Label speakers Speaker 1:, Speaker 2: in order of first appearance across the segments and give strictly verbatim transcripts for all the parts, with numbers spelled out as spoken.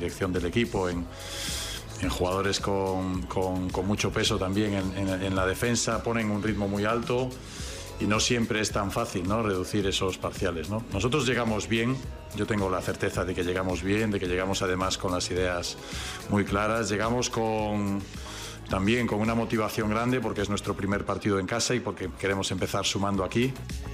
Speaker 1: dirección del equipo, en, en jugadores con, con, con mucho peso también en, en, en la defensa, ponen un ritmo muy alto y no siempre es tan fácil, ¿no?, reducir esos parciales, ¿no? Nosotros llegamos bien, yo tengo la certeza de que llegamos bien, de que llegamos además con las ideas muy claras, llegamos con... También con una motivación grande porque es nuestro primer partido en casa y porque queremos empezar sumando aquí.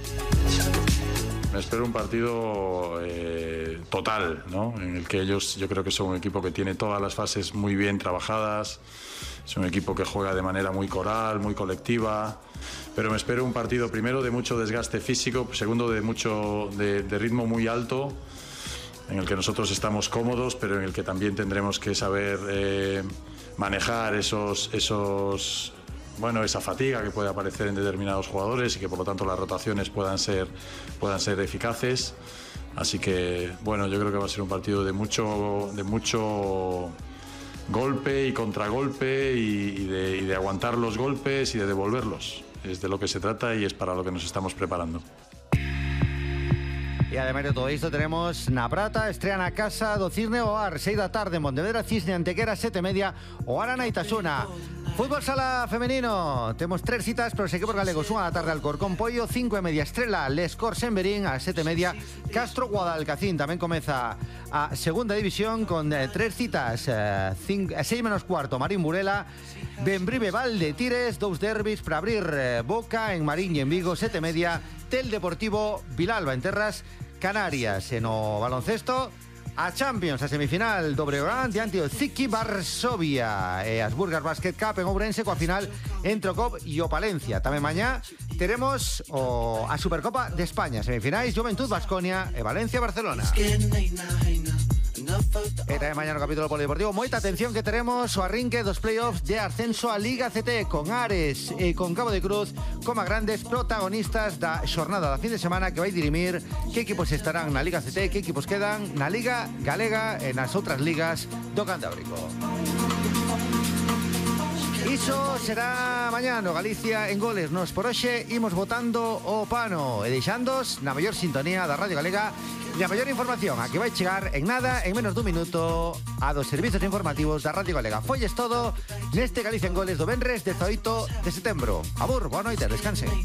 Speaker 1: Me espero un partido eh, total, ¿no?, en el que ellos, yo creo que son un equipo que tiene todas las fases muy bien trabajadas, es un equipo que juega de manera muy coral, muy colectiva, pero me espero un partido primero de mucho desgaste físico, segundo de mucho de, de ritmo muy alto, en el que nosotros estamos cómodos, pero en el que también tendremos que saber eh, manejar esos, esos, bueno, esa fatiga que puede aparecer en determinados jugadores y que por lo tanto las rotaciones puedan ser, puedan ser eficaces. Así que, bueno, yo creo que va a ser un partido de mucho, de mucho golpe y contragolpe y, y, de, y de aguantar los golpes y de devolverlos. Es de lo que se trata y es para lo que nos estamos preparando.
Speaker 2: E ademais de todo isto tenemos na Prata, estrean a casa do Cisne o Ar, seis da tarde, Montevedra, Cisne, Antequera, sete e media, o Arana Itasuna. Fútbol sala femenino, temos tres citas para os equipos galegos, unha da tarde Alcorcón Pollo, cinco e media Estrela, Les Corts en Berín, a sete e media Castro Guadalcacín. Tamén comeza a segunda división con eh, tres citas, eh, cinco, seis menos cuarto Marín Burela, Bembrive Valde Tires, dous derbis para abrir eh, boca en Marín e en Vigo, sete e media Tel Deportivo Vilalba en Terras Canarias. En o baloncesto, a Champions, a semifinal do Breogán diante do Ziki Varsovia e as Burgas Basket Cup en Ourense coa final entre o C O B e o Palencia. Tamén mañá teremos o, a Supercopa de España, semifinais Juventud Baskonia e Valencia Barcelona. E tamén mañá no capítulo polideportivo, moita atención que teremos o arrinque dos playoffs de ascenso a Liga C T con Ares e con Cabo de Cruz como grandes protagonistas da xornada da fin de semana que vai dirimir que equipos estarán na Liga C T, que equipos quedan na Liga Galega e nas outras ligas do Cantábrico. Iso será mañá no Galicia en Goles. Nos por hoxe imos botando o pano e deixándos na maior sintonía da Radio Galega e a maior información a que vai chegar en nada, en menos dun minuto, a dos servizos informativos da Radio Galega. Folles todo neste Galicia en Goles do venres dezaoito de setembro. Abur, boa noite, descanse.